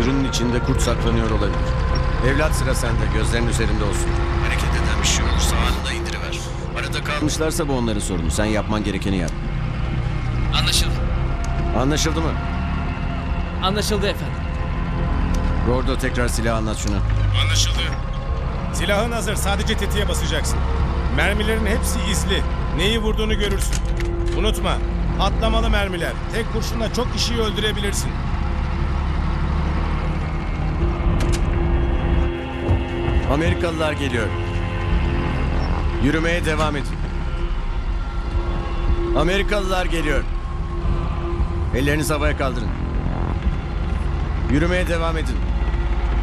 Şunun içinde kurt saklanıyor olabilir. Evlat, sıra sende. Gözlerin üzerinde olsun. Hareket eden bir şey olursa anında indiriver. Arada kalmışlarsa bu onların sorunu. Sen yapman gerekeni yap. Anlaşıldı. Anlaşıldı mı? Anlaşıldı efendim. Gordo, tekrar silah anlat şuna. Anlaşıldı. Silahın hazır. Sadece tetiğe basacaksın. Mermilerin hepsi izli. Neyi vurduğunu görürsün. Unutma. Patlamalı mermiler. Tek kurşunla çok kişiyi öldürebilirsin. Amerikalılar geliyor. Yürümeye devam edin. Amerikalılar geliyor. Ellerinizi havaya kaldırın. Yürümeye devam edin.